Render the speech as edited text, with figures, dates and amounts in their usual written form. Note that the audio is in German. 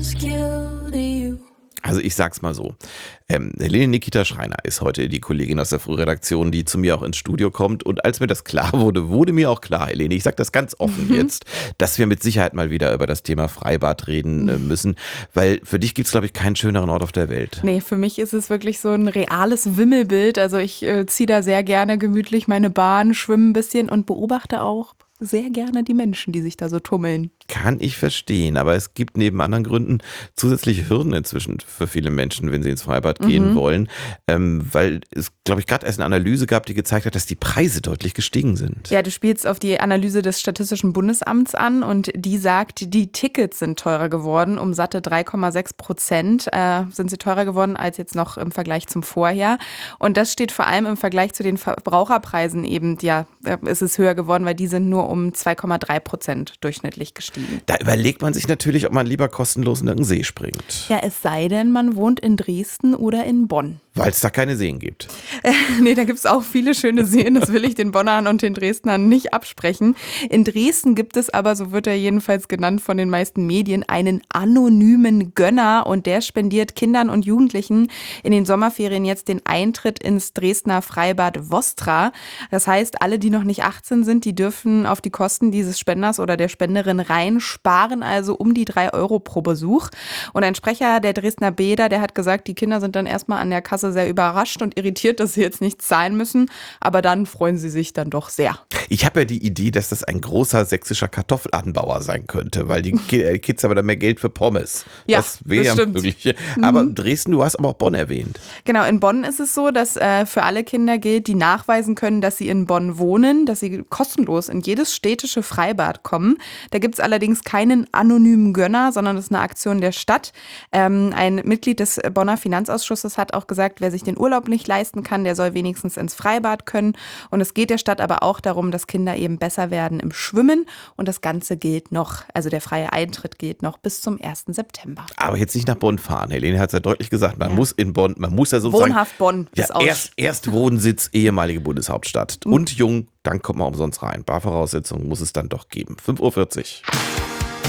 Also ich sag's mal so, Helene Nikita Schreiner ist heute die Kollegin aus der Frühredaktion, die zu mir auch ins Studio kommt. Und als mir das klar wurde, wurde mir auch klar, Helene, ich sag das ganz offen jetzt, dass wir mit Sicherheit mal wieder über das Thema Freibad reden müssen. Weil für dich gibt's, glaube ich, keinen schöneren Ort auf der Welt. Nee, für mich ist es wirklich so ein reales Wimmelbild. Also ich ziehe da sehr gerne gemütlich meine Bahn, schwimme ein bisschen und beobachte auch sehr gerne die Menschen, die sich da so tummeln. Kann ich verstehen, aber es gibt neben anderen Gründen zusätzliche Hürden inzwischen für viele Menschen, wenn sie ins Freibad gehen wollen, weil es, glaube ich, gerade erst eine Analyse gab, die gezeigt hat, dass die Preise deutlich gestiegen sind. Ja, du spielst auf die Analyse des Statistischen Bundesamts an und die sagt, die Tickets sind teurer geworden. Um satte 3,6% sind sie teurer geworden als jetzt noch im Vergleich zum Vorjahr. Und das steht vor allem im Vergleich zu den Verbraucherpreisen eben, ja, ist es höher geworden, weil die sind nur um 2,3% durchschnittlich gestiegen. Da überlegt man sich natürlich, ob man lieber kostenlos in irgendeinen See springt. Ja, es sei denn, man wohnt in Dresden oder in Bonn. Weil es da keine Seen gibt. Nee, da gibt's auch viele schöne Seen, das will ich den Bonnern und den Dresdnern nicht absprechen. In Dresden gibt es aber, so wird er jedenfalls genannt von den meisten Medien, einen anonymen Gönner und der spendiert Kindern und Jugendlichen in den Sommerferien jetzt den Eintritt ins Dresdner Freibad Vostra. Das heißt, alle, die noch nicht 18 sind, die dürfen auf die Kosten dieses Spenders oder der Spenderin rein, sparen also um die 3 Euro pro Besuch. Und ein Sprecher der Dresdner Bäder, der hat gesagt, die Kinder sind dann erstmal an der Kasse sehr überrascht und irritiert, dass sie jetzt nichts zahlen müssen, aber dann freuen sie sich dann doch sehr. Ich habe ja die Idee, dass das ein großer sächsischer Kartoffelanbauer sein könnte, weil die Kids haben dann mehr Geld für Pommes. Ja, das wäre ja möglich. Aber Dresden, du hast aber auch Bonn erwähnt. Genau, in Bonn ist es so, dass für alle Kinder gilt, die nachweisen können, dass sie in Bonn wohnen, dass sie kostenlos in jedes städtische Freibad kommen. Da gibt es allerdings keinen anonymen Gönner, sondern das ist eine Aktion der Stadt. Ein Mitglied des Bonner Finanzausschusses hat auch gesagt, wer sich den Urlaub nicht leisten kann, der soll wenigstens ins Freibad können. Und es geht der Stadt aber auch darum, dass Kinder eben besser werden im Schwimmen. Und das Ganze gilt noch, also der freie Eintritt gilt noch bis zum 1. September. Aber jetzt nicht nach Bonn fahren. Helene hat es ja deutlich gesagt, man muss in Bonn, man muss ja sozusagen... Wohnhaft Bonn. Ja, erst Wohnsitz, ehemalige Bundeshauptstadt. Und jung, dann kommt man umsonst rein. Barvoraussetzungen muss es dann doch geben. 5:40 Uhr.